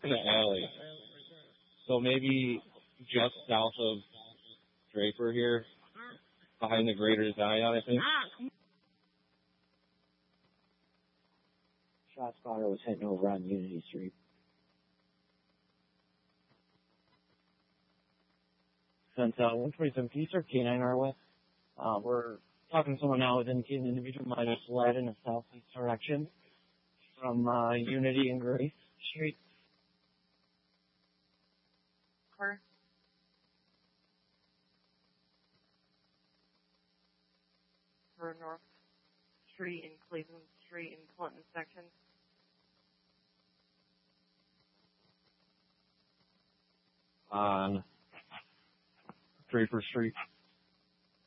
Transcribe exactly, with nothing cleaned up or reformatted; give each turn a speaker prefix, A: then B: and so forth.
A: in the alley. So maybe just south of Draper here, behind the Greater Zion, I think.
B: Shot spotter was heading over on Unity Street. Sent uh, one twenty-seven P, sir, K nine our way. Uh, we're talking to someone now with indicating an individual might have fled in a southeast direction from uh, Unity and Grace Street.
C: Car. For North Street and Cleveland Street and Clinton section.
A: On Draper Street.